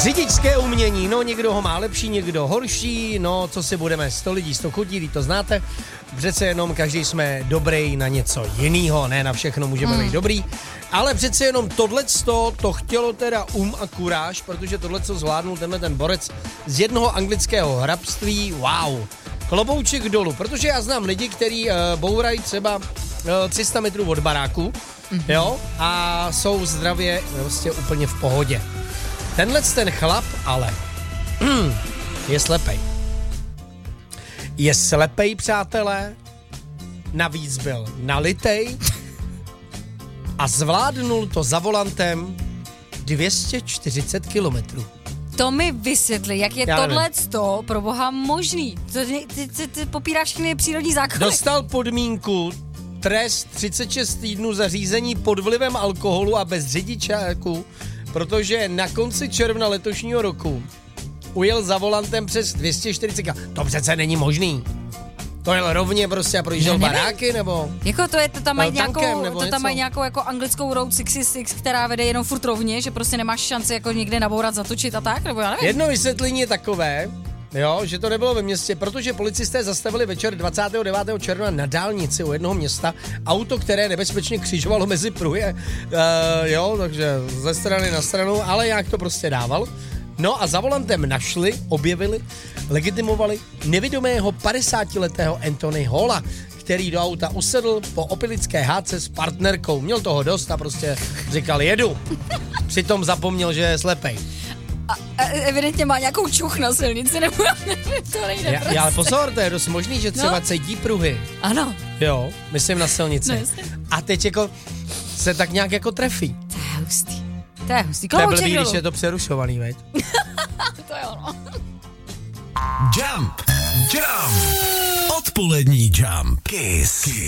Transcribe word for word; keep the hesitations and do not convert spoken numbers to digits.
Řidičské umění, no někdo ho má lepší, někdo horší, no co si budeme, sto lidí, sto chutí, to znáte. Přece jenom každý jsme dobrý na něco jinýho, ne na všechno můžeme hmm. být dobrý. Ale přece jenom tohleto to chtělo teda um a kuráž, protože tohleto zvládnul tenhle ten borec z jednoho anglického hrabství, wow. Klobouček dolů, protože já znám lidi, kteří uh, bourají třeba uh, tři sta metrů od baráku, mm-hmm. jo, a jsou zdravě prostě úplně v pohodě. Tenhle ten chlap ale mm, je slepej. Je slepej, přátelé, navíc byl nalitej a zvládnul to za volantem dvě stě čtyřicet kilometrů. To mi vysvětli, jak je tohleto pro boha možný. Ty, ty, ty, ty popíráš všechny přírodní zákony. Dostal podmínku, trest třicet šest týdnů za řízení pod vlivem alkoholu a bez řidičáku, protože na konci června letošního roku ujel za volantem přes dvě stě čtyřicet kilometrů. To přece není možný. To je rovně prostě a projížděl baráky, nebo? Jako to je, to tam mají nějakou, to něco? tam mají nějakou jako anglickou Road šedesát šest, která vede jenom furt rovně, že prostě nemáš šanci jako někde nabourat, zatočit a tak, nebo já nevím. Jedno vysvětlení je takové, jo, že to nebylo ve městě, protože policisté zastavili večer dvacátého devátého června na dálnici u jednoho města auto, které nebezpečně křižovalo mezi pruhy, uh, jo, takže ze strany na stranu, ale jak to prostě dával. No a za volantem našli, objevili, legitimovali nevidomého padesátiletého Anthony Halla, který do auta usedl po opilické hádce s partnerkou. Měl toho dost a prostě říkal jedu. Přitom zapomněl, že je slepej. A, a evidentně má nějakou čuch na silnici, nebo já nevím, to nejde já, prostě. Ale pozor, to je dost možný, že třeba no. cedí pruhy. Ano. Jo, myslím na silnici. No, a teď jako se tak nějak jako trefí. To je hustý. To je hustý. To je blbý, když je to přerušovaný, veď? To je ono. Jump, jump, odpolední Jump, Kiss.